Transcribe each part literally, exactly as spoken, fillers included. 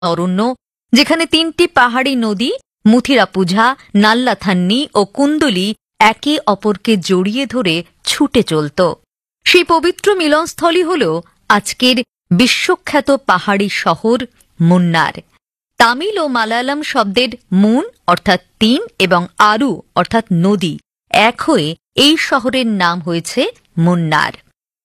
অরণ্য, যেখানে তিনটি পাহাড়ি নদী মুথিরাপুঝা, নাল্লাথান্নি ও কুন্দলি একে অপরকে জড়িয়ে ধরে ছুটে চলত। সেই পবিত্র মিলনস্থলই হল আজকের বিশ্বখ্যাত পাহাড়ি শহর মুন্নার। তামিল ও মালায়ালাম শব্দের মুন অর্থাৎ তিন এবং আরু অর্থাৎ নদী এক হয়ে এই শহরের নাম হয়েছে মুন্নার।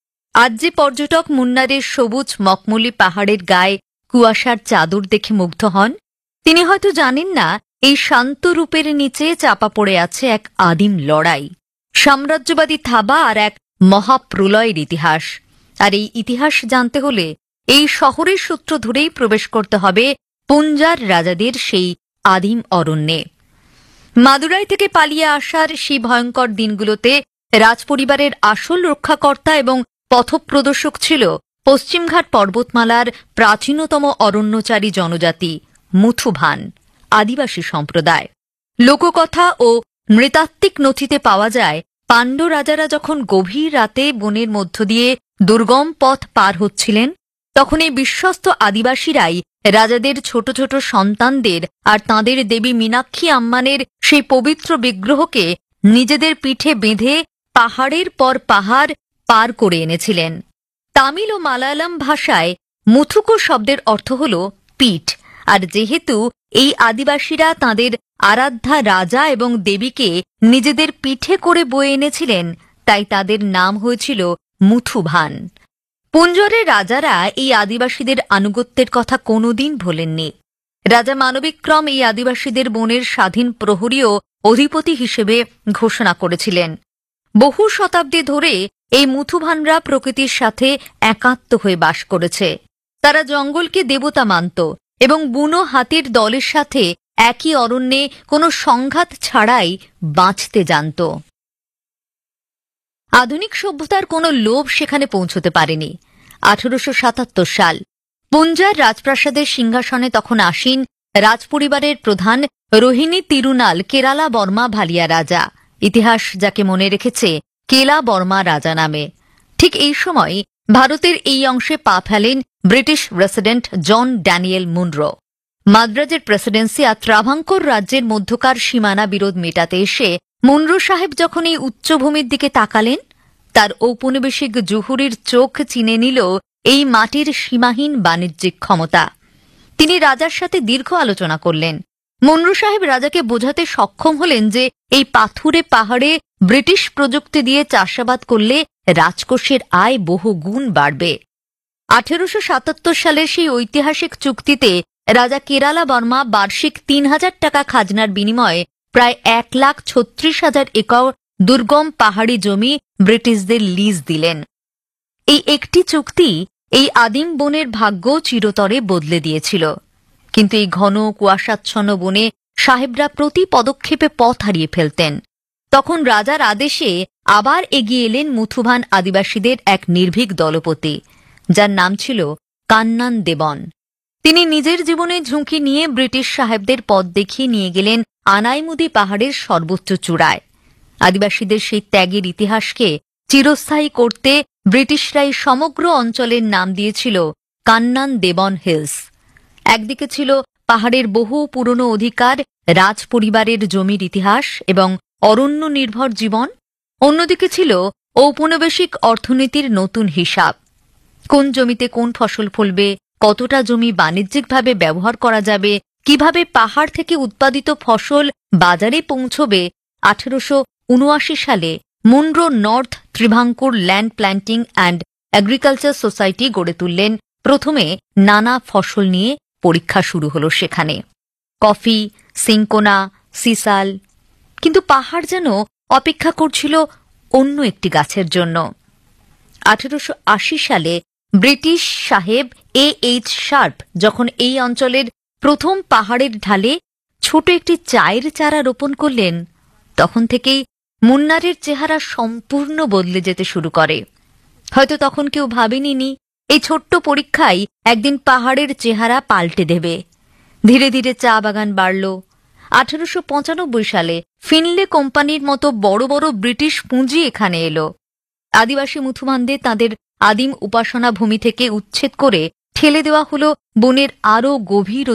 আজ যে পর্যটক মুন্নারের সবুজ মখমলি পাহাড়ের গায়ে কুয়াশার চাদর দেখে মুগ্ধ হন, তিনি হয়তো জানেন না এই শান্ত রূপের নিচে চাপা পড়ে আছে এক আদিম লড়াই, সাম্রাজ্যবাদী থাবা আর এক মহাপ্রলয়ের ইতিহাস। আর এই ইতিহাস জানতে হলে এই শহরের সূত্র ধরেই প্রবেশ করতে হবে পুঞ্জার রাজাদের সেই আদিম অরণ্যে। মাদুরাই থেকে পালিয়ে আসার সেই ভয়ঙ্কর দিনগুলোতে রাজপরিবারের আসল রক্ষাকর্তা এবং পথপ্রদর্শক ছিল পশ্চিমঘাট পর্বতমালার প্রাচীনতম অরণ্যচারী জনজাতি মুথুভান আদিবাসী সম্প্রদায়। লোককথা ও নৃতাত্ত্বিক নথিতে পাওয়া যায়, পাণ্ড্য রাজারা যখন গভীর রাতে বনের মধ্য দিয়ে দুর্গম পথ পার হচ্ছিলেন, তখন এই বিশ্বস্ত আদিবাসীরাই রাজাদের ছোট ছোট সন্তানদের আর তাঁদের দেবী মীনাক্ষী আম্মানের সেই পবিত্র বিগ্রহকে নিজেদের পিঠে বেঁধে পাহাড়ের পর পাহাড় পার করে এনেছিলেন। তামিল ও মালায়ালাম ভাষায় মুথুকো শব্দের অর্থ হল পিঠ, আর যেহেতু এই আদিবাসীরা তাঁদের আরাধ্যা রাজা এবং দেবীকে নিজেদের পিঠে করে বয়ে এনেছিলেন, তাই তাদের নাম হয়েছিল মুথুভান। পুঞ্জরের রাজারা এই আদিবাসীদের আনুগত্যের কথা কোনোদিন ভোলেননি। রাজা মানবিক্রম এই আদিবাসীদের বনের স্বাধীন প্রহরী ও অধিপতি হিসেবে ঘোষণা করেছিলেন। বহু শতাব্দী ধরে এই মুথুভানরা প্রকৃতির সাথে একাত্ম হয়ে বাস করেছে। তারা জঙ্গলকে দেবতা মানত এবং বুনো হাতির দলের সাথে একই অরণ্যে কোনো সংঘাত ছাড়াই বাঁচতে জানত। আধুনিক সভ্যতার কোনো লোভ সেখানে পৌঁছতে পারেনি। আঠারোশো সাতাত্তর সাল পুঞ্জার রাজপ্রাসাদের সিংহাসনে তখন আসীন রাজপরিবারের প্রধান রোহিণী তিরুনাল কেরালা বর্মা ভালিয়া রাজা, ইতিহাস যাকে মনে রেখেছে কেলা বর্মা রাজা নামে। ঠিক এই সময় ভারতের এই অংশে পা ফেলেন ব্রিটিশ রেসিডেন্ট জন ড্যানিয়েল মুনরো। মাদ্রাজের প্রেসিডেন্সি আর ত্রাভাঙ্কোর রাজ্যের মধ্যকার সীমানা বিরোধ মেটাতে এসে মুনরো সাহেব যখন এই উচ্চভূমির দিকে তাকালেন, তার ঔপনিবেশিক জুহুরির চোখ চিনে নিল এই মাটির সীমাহীন বাণিজ্যিক ক্ষমতা। তিনি রাজার সাথে দীর্ঘ আলোচনা করলেন। মুনরো সাহেব রাজাকে বোঝাতে সক্ষম হলেন যে এই পাথুরে পাহাড়ে ব্রিটিশ প্রযুক্তি দিয়ে চাষাবাদ করলে রাজকোষের আয় বহু গুণ বাড়বে। আঠেরোশো সাতাত্তর সালের সেই ঐতিহাসিক চুক্তিতে রাজা কেরালা বর্মা বার্ষিক তিন হাজার টাকা খাজনার বিনিময়ে প্রায় এক লাখ ছত্রিশ হাজার একর দুর্গম পাহাড়ি জমি ব্রিটিশদের লিজ দিলেন। এই একটি চুক্তি এই আদিম বনের ভাগ্য চিরতরে বদলে দিয়েছিল। কিন্তু এই ঘন কুয়াশাচ্ছন্ন বনে সাহেবরা প্রতি পদক্ষেপে পথ হারিয়ে ফেলতেন। তখন রাজার আদেশে আবার এগিয়ে এলেন মুথুভান আদিবাসীদের এক নির্ভীক দলপতি, যার নাম ছিল কান্নান দেবন। তিনি নিজের জীবনে ঝুঁকি নিয়ে ব্রিটিশ সাহেবদের পথ দেখিয়ে নিয়ে গেলেন আনাইমুদি পাহাড়ের সর্বোচ্চ চূড়ায়। আদিবাসীদের সেই ত্যাগের ইতিহাসকে চিরস্থায়ী করতে ব্রিটিশরাই সমগ্র অঞ্চলের নাম দিয়েছিল কান্নান দেবন হিলস। একদিকে ছিল পাহাড়ের বহু পুরনো অধিকার, রাজ পরিবারের জমির ইতিহাস এবং অরণ্য নির্ভর জীবন, অন্যদিকে ছিল ঔপনিবেশিক অর্থনীতির নতুন হিসাব। কোন জমিতে কোন ফসল ফলবে, কতটা জমি বাণিজ্যিকভাবে ব্যবহার করা যাবে, কিভাবে পাহাড় থেকে উৎপাদিত ফসল বাজারে পৌঁছবে। আঠেরোশো উনআশি সালে Munro north ত্রিভাঙ্কুর land planting and agriculture society গড়ে তুললেন। প্রথমে নানা ফসল নিয়ে পরীক্ষা শুরু হল সেখানে, কফি, সিঙ্কোনা, সিসাল। কিন্তু পাহাড় যেন অপেক্ষা করছিল অন্য একটি গাছের জন্য। আঠেরোশো আশি সালে ব্রিটিশ সাহেব এ এইচ শার্প যখন এই অঞ্চলের প্রথম পাহাড়ের ঢালে ছোট একটি চায়ের চারা রোপণ করলেন, তখন থেকেই মুন্নারের চেহারা সম্পূর্ণ বদলে যেতে শুরু করে। হয়তো তখন কেউ ভাবেনি এই ছোট্ট পরীক্ষাই একদিন পাহাড়ের চেহারা পাল্টে দেবে। ধীরে ধীরে চা বাগান বাড়ল। আঠেরোশো পঁচানব্বই সালে ফিনলে কোম্পানির মতো বড় বড় ব্রিটিশ পুঁজি এখানে এলো। আদিবাসী মুথুমানদের তাঁদের আদিম উপাসনা ভূমি থেকে উচ্ছেদ করে ঠেলে দেওয়া হল বনের আরও গভীর